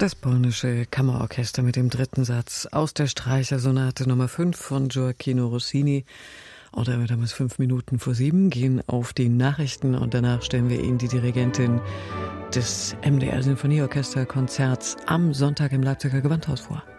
Das polnische Kammerorchester mit dem dritten Satz aus der Streichersonate Nummer 5 von Gioacchino Rossini. Und damit haben wir es 5 Minuten vor 7, gehen auf die Nachrichten und danach stellen wir Ihnen die Dirigentin des MDR Sinfonieorchester-Konzerts am Sonntag im Leipziger Gewandhaus vor.